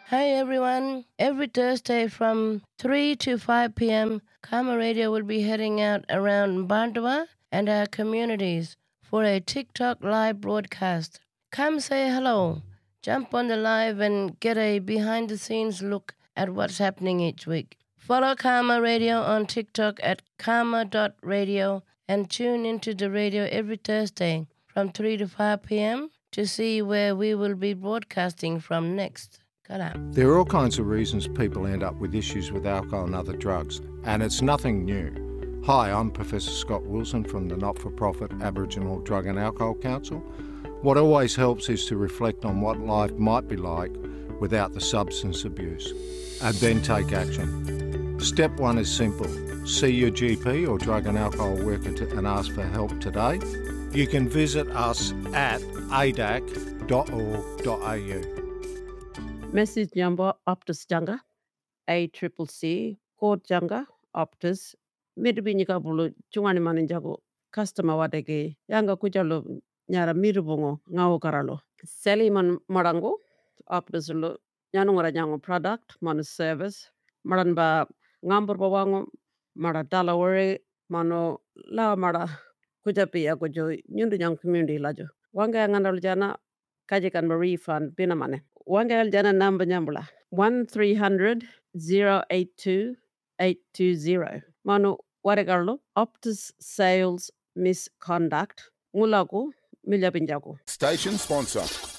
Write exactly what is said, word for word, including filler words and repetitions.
Hi everyone. Every Thursday from three to five p m, Karma Radio will be heading out around Bandwa and our communities for a TikTok live broadcast. Come say hello, jump on the live and get a behind the scenes look at what's happening each week. Follow Karma Radio on TikTok at karma dot radio and tune into the radio every Thursday from three to five p m to see where we will be broadcasting from next. Kalam. There are all kinds of reasons people end up with issues with alcohol and other drugs, and it's nothing new. Hi, I'm Professor Scott Wilson from the not-for-profit Aboriginal Drug and Alcohol Council. What always helps is to reflect on what life might be like without the substance abuse, and then take action. Step one is simple. See your G P or drug and alcohol worker to, and ask for help today. You can visit us at a d a c dot org dot a u. Message Jambo Optus Janga, A Triple C, Code Janga, Optus, Midbinika Bulu, Chungani Maninjago, Customer Wadege, Yanga Kujalo, Nyara Mirubungo, Ngao Karalo, Seliman Marango, Optus Lu, Yanungara Yango Product, Manu Service, Maranba Ngambur Bawango, Mara Dalaware, Mano La Mara Kujapi Agojo, Nyundu Young Community Lajo. Wanga Yanganal Jana, Kajikan Marie Fan, Binamane. Wangal Jana number Nyambula. one three hundred zero eight two eight two zero. Manu Waragarlo, Optus Sales Misconduct, Mulago, Miljabinjago. Station sponsor.